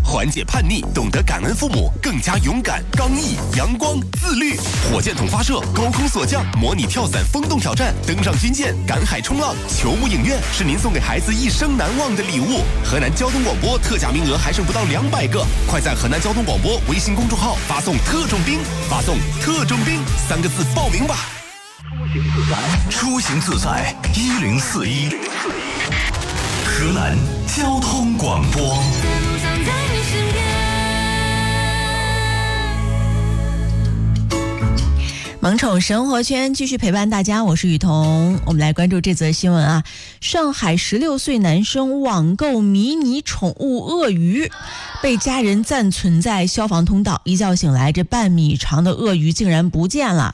缓解叛逆，懂得感恩父母，更加勇敢、刚毅、阳光、自律。火箭筒发射、高空锁降、模拟跳伞、风洞挑战，登上军舰、赶海冲浪。球舞影院是您送给孩子一生难忘的礼物。河南交通广播特价名额还剩不到200个，快在河南交通广播微信公众号发送特种兵，发送特种兵3个字报名吧。 出行自在1041，河南交通广播。 萌宠生活圈继续陪伴大家，我是雨桐。我们来关注这则新闻啊，上海16岁男生网购迷你宠物鳄鱼，被家人暂存在消防通道，一觉醒来，这半米长的鳄鱼竟然不见了。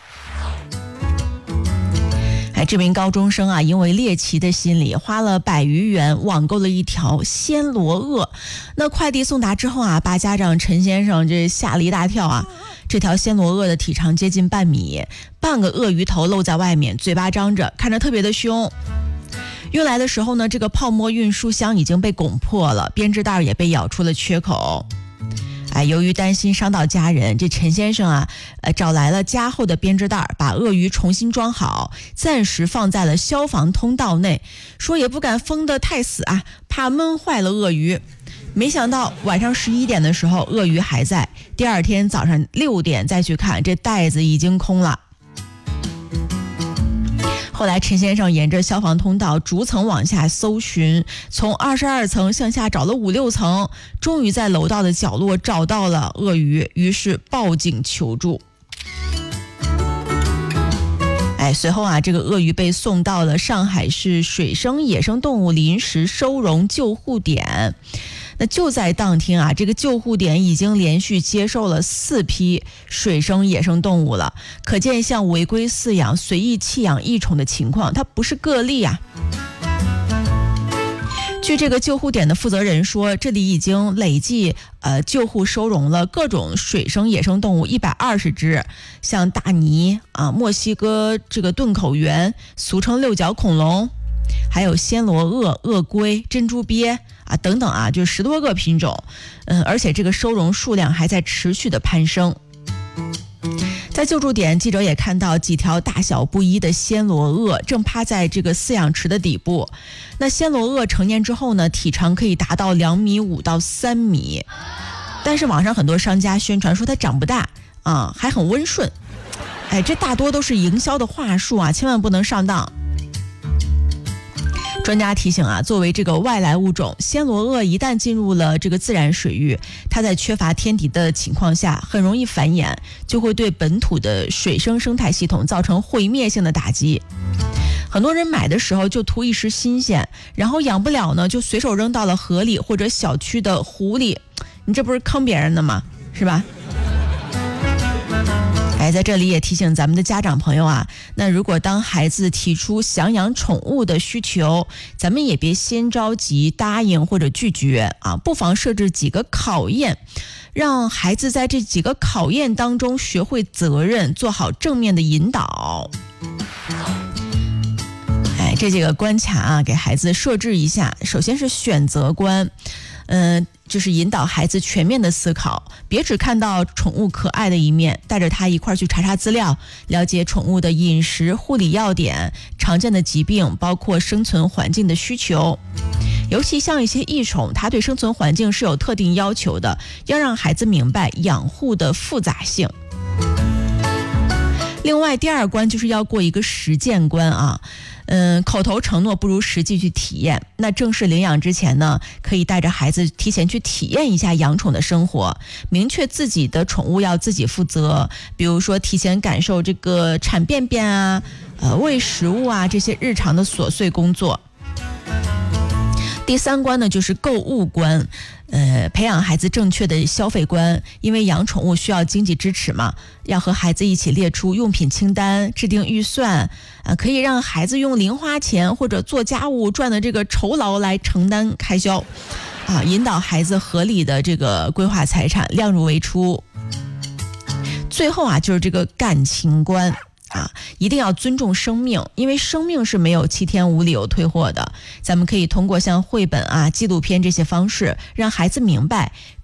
这名高中生啊，因为猎奇的心理，花了100余元网购了一条暹罗鳄。那快递送达之后啊，把家长陈先生这吓了一大跳啊。这条暹罗鳄的体长接近半米，半个鳄鱼头露在外面，嘴巴张着，看着特别的凶。运来的时候呢，这个泡沫运输箱已经被拱破了，编织袋也被咬出了缺口。由于担心伤到家人，这陈先生啊，找来了加厚的编织袋，把鳄鱼重新装好，暂时放在了消防通道内，说也不敢封得太死啊，怕闷坏了鳄鱼。没想到晚上11点的时候，鳄鱼还在，第二天早上6点再去看，这袋子已经空了。后来陈先生沿着消防通道逐层往下搜寻，从22层向下找了5、6层，终于在楼道的角落找到了鳄鱼，于是报警求助。随后啊，这个鳄鱼被送到了上海市水生野生动物临时收容救护点。那就在当天啊，这个救护点已经连续接受了4批水生野生动物了，可见像违规饲养、随意弃养异宠的情况，它不是个例啊。据这个救护点的负责人说，这里已经累计救护收容了各种水生野生动物120只，像大鲵啊、墨西哥这个钝口螈，俗称6角恐龙，还有暹罗鳄、鳄龟、珍珠鳖啊等等啊，就10多个品种。而且这个收容数量还在持续的攀升。在救助点，记者也看到几条大小不一的暹罗鳄正趴在这个饲养池的底部。那暹罗鳄成年之后呢，体长可以达到2.5米到3米，但是网上很多商家宣传说它长不大啊，还很温顺。这大多都是营销的话术啊，千万不能上当。专家提醒啊，作为这个外来物种，暹罗鳄一旦进入了这个自然水域，它在缺乏天敌的情况下很容易繁衍，就会对本土的水生生态系统造成毁灭性的打击。很多人买的时候就图一时新鲜，然后养不了呢，就随手扔到了河里或者小区的湖里，你这不是坑别人的吗？是吧？在这里也提醒咱们的家长朋友啊，那如果当孩子提出想养宠物的需求，咱们也别先着急答应或者拒绝啊，不妨设置几个考验，让孩子在这几个考验当中学会责任，做好正面的引导。这几个关卡啊，给孩子设置一下。首先是选择观，就是引导孩子全面的思考，别只看到宠物可爱的一面，带着他一块去查查资料，了解宠物的饮食、护理要点、常见的疾病，包括生存环境的需求。尤其像一些异宠，它对生存环境是有特定要求的，要让孩子明白养护的复杂性。另外第2关就是要过一个实践关啊，口头承诺不如实际去体验。那正式领养之前呢，可以带着孩子提前去体验一下养宠的生活，明确自己的宠物要自己负责，比如说提前感受这个产便便啊、喂食物啊这些日常的琐碎工作。第3关呢就是购物关，培养孩子正确的消费观，因为养宠物需要经济支持嘛，要和孩子一起列出用品清单，制定预算，可以让孩子用零花钱或者做家务赚的这个酬劳来承担开销，引导孩子合理的这个规划财产，量入为出。最后就是这个感情观。一定要尊重生命，因为生命是没有7天无理由退货的。咱们可以通过像绘本纪录片这些方式，让孩子明白